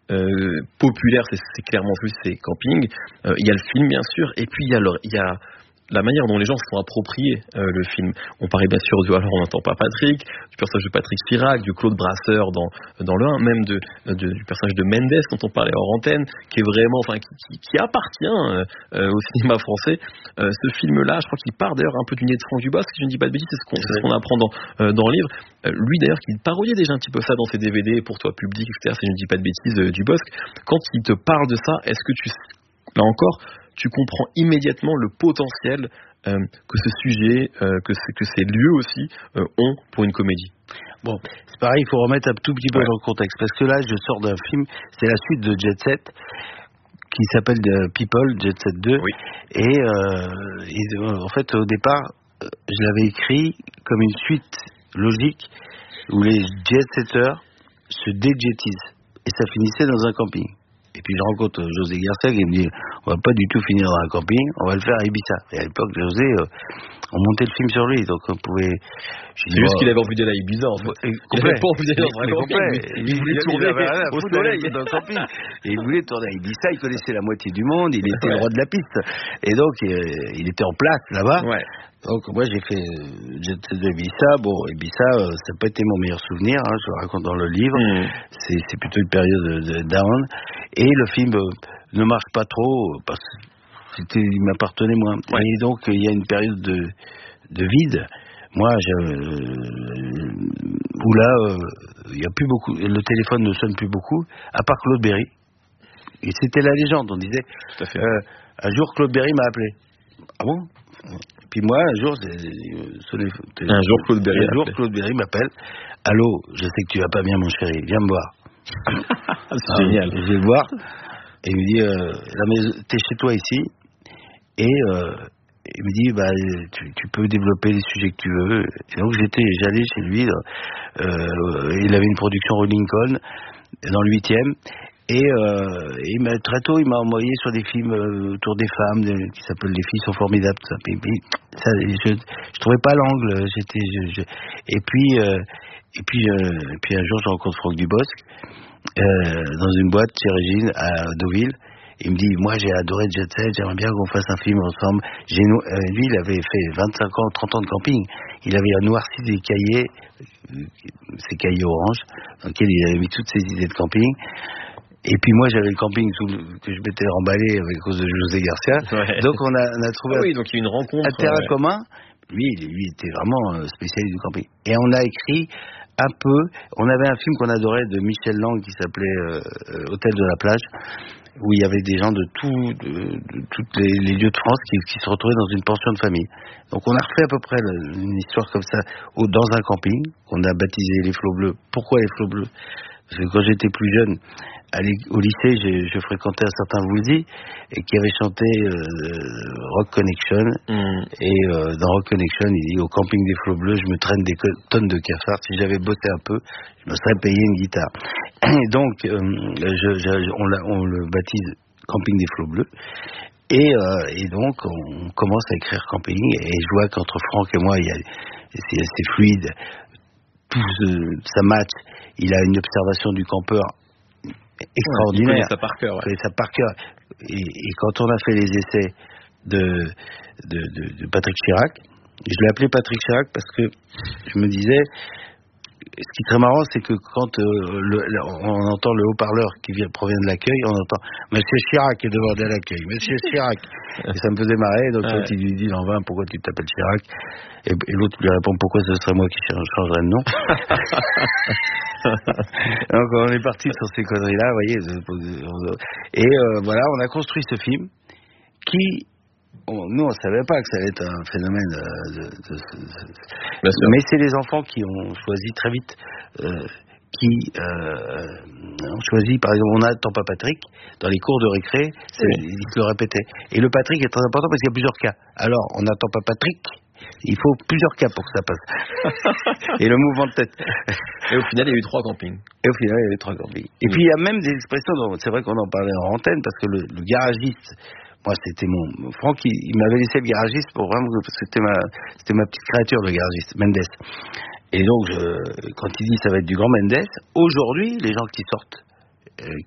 populaire, c'est clairement plus c'est Camping. Il y a le film bien sûr, et puis il y a la manière dont les gens se sont appropriés le film. On parlait bien sûr alors on n'entend pas Patrick, du personnage de Patrick Chirac, du Claude Brasseur dans le 1, même du personnage de Mendes dont on parlait hors antenne, qui est vraiment, qui appartient au cinéma français. Ce film-là, je crois qu'il part d'ailleurs un peu du nez de Franck Dubosc, si je ne dis pas de bêtises, c'est ce qu'on apprend dans le livre. Lui d'ailleurs, qui parodiait déjà un petit peu ça dans ses DVD, Pour toi public, etc., si je ne dis pas de bêtises, Dubosc. Quand il te parle de ça, est-ce que là encore, tu comprends immédiatement le potentiel que ce sujet, que ces lieux aussi ont pour une comédie. Bon, c'est pareil, il faut remettre un tout petit peu dans le contexte, parce que là, je sors d'un film, c'est la suite de Jet Set, qui s'appelle People, Jet Set 2, oui. Et en fait, au départ, je l'avais écrit comme une suite logique où les jet-setters se déjetisent, et ça finissait dans un camping. Et puis je rencontre José Garcia qui me dit on va pas du tout finir dans un camping, on va le faire à Ibiza. Et à l'époque José, on montait le film sur lui, donc on pouvait. C'est juste qu'il avait envie d'aller à Ibiza en fait. Il avait pas envie d'aller dans un camping. Il voulait tourner au soleil dans le camping. Et il voulait tourner à Ibiza, il connaissait la moitié du monde, il était le roi de la piste. Et donc il était en place là-bas. Ouais. Donc moi j'ai fait Jet Set de Ibiza. Bon, Ibiza, ça n'a pas été mon meilleur souvenir, hein, je le raconte dans le livre. C'est plutôt une période de down. Et le film ne marche pas trop parce que il m'appartenait moins. Ouais. Et donc il y a une période de vide. Moi, où là, il y a plus beaucoup, le téléphone ne sonne plus beaucoup, à part Claude Berry. Et c'était la légende. On disait, un jour Claude Berry m'a appelé. Ah bon? Puis moi, un jour Claude Berry m'appelle. Allô, je sais que tu vas pas bien, mon chéri, viens me voir. C'est génial. Je vais le voir. Et il me dit, t'es chez toi ici. Et il me dit, tu peux développer les sujets que tu veux. Et donc j'allais chez lui. Il avait une production Rue Lincoln dans le 8e. Et très tôt, il m'a envoyé sur des films autour des femmes qui s'appellent Les filles sont formidables. Tout ça. Je trouvais pas l'angle. Et puis un jour, je rencontre Franck Dubosc dans une boîte chez Régine à Deauville. Il me dit, moi j'ai adoré Jet Set, j'aimerais bien qu'on fasse un film ensemble. Lui, il avait fait 25 ans, 30 ans de camping. Il avait noirci des cahiers, ces cahiers orange, dans lesquels il avait mis toutes ses idées de camping. Et puis moi j'avais le camping que je m'étais emballé à cause de José Garcia. Ouais. Donc on a trouvé donc il y a une rencontre, un terrain commun. Lui était vraiment spécialiste du camping. Et on a écrit un peu, on avait un film qu'on adorait de Michel Lang qui s'appelait Hôtel de la plage, où il y avait des gens de tous les lieux de France qui se retrouvaient dans une pension de famille. Donc on a refait à peu près une histoire comme ça dans un camping, qu'on a baptisé Les Flots Bleus. Pourquoi Les Flots Bleus? Parce que quand j'étais plus jeune, au lycée, je fréquentais un certain Woolsey et qui avait chanté Rock Connection. Et dans Rock Connection, il dit au camping des Flots Bleus, je me traîne des tonnes de cafards. Si j'avais bossé un peu, je me serais payé une guitare. Et donc, on le baptise Camping des Flots Bleus. Et donc, on commence à écrire camping. Et je vois qu'entre Franck et moi, c'est fluide. Tout ça match. Il a une observation du campeur extraordinaire. Il connaît ça par cœur. Et quand on a fait les essais de Patrick Chirac, je l'ai appelé Patrick Chirac parce que je me disais, ce qui est très marrant, c'est que quand on entend le haut-parleur qui provient de l'accueil, on entend Monsieur Chirac est demandé à l'accueil, Monsieur Chirac. Et ça me faisait marrer. Donc quand il lui dit en vain pourquoi tu t'appelles Chirac, et l'autre lui répond pourquoi ce serait moi qui changerais de nom. Donc on est parti sur ces conneries-là, vous voyez. Et voilà, on a construit ce film qui, nous on savait pas que ça allait être un phénomène mais c'est les enfants qui ont choisi très vite, ont choisi, par exemple, on attend pas Patrick dans les cours de récré, ils se le répétaient. Et le Patrick est très important parce qu'il y a plusieurs cas. Alors on n'attend pas Patrick, il faut plusieurs cas pour que ça passe. Et le mouvement de tête. Et au final, il y a eu 3 campings. Et puis il y a même des expressions, c'est vrai qu'on en parlait en antenne, parce que le garagiste, moi c'était Franck, il m'avait laissé le garagiste pour vraiment, parce que c'était ma petite créature, le garagiste, Mendes. Et donc quand il dit ça va être du grand Mendes, aujourd'hui les gens qui sortent,